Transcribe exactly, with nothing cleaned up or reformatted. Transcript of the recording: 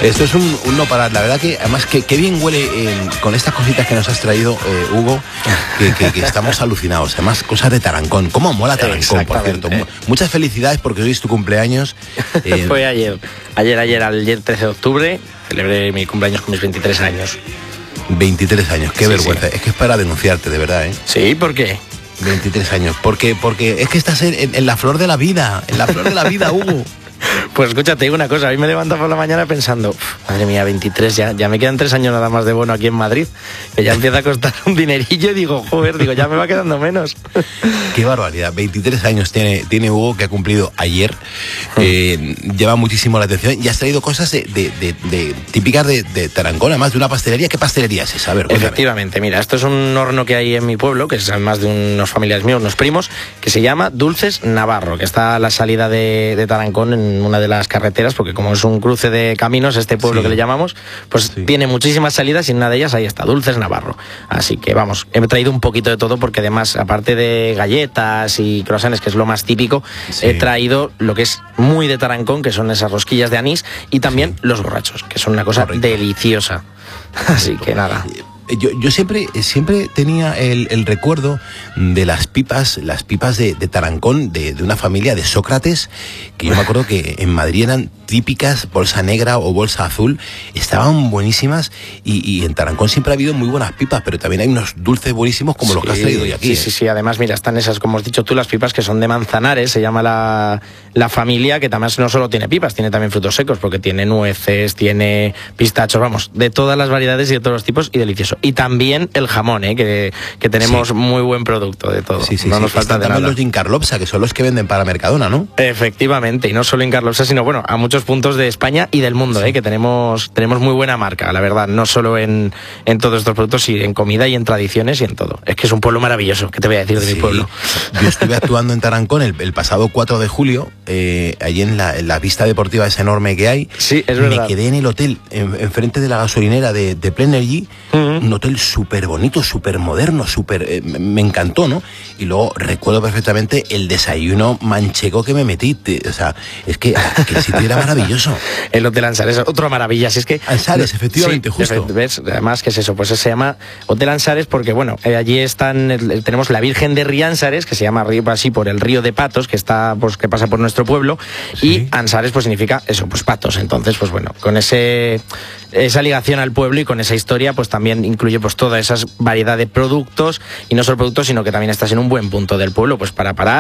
Esto es un, un no parar, la verdad que además que, que bien huele eh, con estas cositas que nos has traído, eh, Hugo, que, que, que estamos alucinados. Además, cosas de Tarancón. ¿Cómo mola Tarancón, por cierto? Muchas felicidades porque hoy es tu cumpleaños. Eh... Fue ayer, ayer, ayer, ayer trece de octubre, celebré mi cumpleaños con mis veintitrés años. veintitrés años, qué sí, vergüenza. Sí. Es que es para denunciarte, de verdad, ¿eh? Sí, ¿por qué? veintitrés años, porque, porque es que estás en, en, en la flor de la vida, en la flor de la vida, Hugo. Pues escucha, te digo una cosa, a mí me levanto por la mañana pensando, madre mía, veintitrés, ya, ya me quedan tres años nada más de bono aquí en Madrid, que ya empieza a costar un dinerillo y digo, joder, digo, ya me va quedando menos. Qué barbaridad, veintitrés años tiene, tiene Hugo, que ha cumplido ayer, eh, llama muchísimo la atención y has traído cosas de, de, de, de típicas de, de Tarancón, además de una pastelería. ¿Qué pastelería es esa? A ver, cuéntame. Efectivamente, mira, esto es un horno que hay en mi pueblo, que es además de unos familiares míos, unos primos, que se llama Dulces Navarro, que está a la salida de, de Tarancón en una de las carreteras, porque como es un cruce de caminos, este pueblo sí. que le llamamos, pues sí. tiene muchísimas salidas y en una de ellas ahí está, Dulces Navarro. Así que vamos, he traído un poquito de todo porque además, aparte de galletas y croissants, que es lo más típico, sí. he traído lo que es muy de Tarancón, que son esas rosquillas de anís, y también sí. los borrachos, que son una cosa Correcto. deliciosa. Así que nada. Yo, yo siempre, siempre tenía el, el recuerdo de las pipas, las pipas de, de Tarancón, de, de una familia de Sócrates, que yo me acuerdo que en Madrid eran típicas, bolsa negra o bolsa azul, estaban buenísimas y, y en Tarancón siempre ha habido muy buenas pipas, pero también hay unos dulces buenísimos como sí, los que has traído hoy aquí. Sí, ¿eh? sí, sí, además mira, están esas, como has dicho tú, las pipas que son de Manzanares, se llama la, la familia, que también no solo tiene pipas, tiene también frutos secos, porque tiene nueces, tiene pistachos, vamos, de todas las variedades y de todos los tipos, y delicioso. Y también el jamón, ¿eh? que, que tenemos sí. muy buen producto de todo. Sí, sí, no sí. nos falta Están de nada. Los de Incarlopsa, que son los que venden para Mercadona, ¿no? Efectivamente, y no solo Incarlopsa, sino bueno, a muchos puntos de España y del mundo, sí. ¿eh? que tenemos, tenemos muy buena marca, la verdad, no solo en, en todos estos productos, sino en comida y en tradiciones y en todo. Es que es un pueblo maravilloso, ¿qué te voy a decir de sí. mi pueblo? Yo estuve actuando en Tarancón el, el pasado cuatro de julio, eh, allí en la, en la pista deportiva esa enorme que hay. Sí, es verdad. Me quedé en el hotel, en, enfrente de la gasolinera de, de Plenergy, uh-huh. un hotel súper bonito, súper moderno, súper, eh, me encantó, ¿no? Y luego recuerdo perfectamente el desayuno manchego que me metí, te, o sea, es que, que el sitio era maravilloso. El Hotel Ansares, otra maravilla, si es que... Ansares, efectivamente, sí, justo. ¿Ves? Además, ¿qué es eso? Pues se llama Hotel Ansares porque, bueno, eh, allí están, eh, tenemos la Virgen de Riánsares, que se llama así por el río de Patos, que está, pues, que pasa por nuestro pueblo, sí. y Ansares, pues significa eso, pues patos. Entonces, pues bueno, con ese esa ligación al pueblo y con esa historia, pues también incluye pues toda esa variedad de productos, y no solo productos, sino que también estás en un buen punto del pueblo, pues para parar